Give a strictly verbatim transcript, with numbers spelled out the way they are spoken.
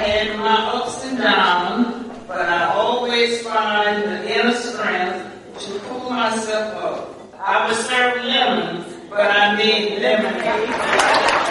had my ups and downs, but I always find the inner strength to pull myself up. I would serve lemons, but I made lemonade.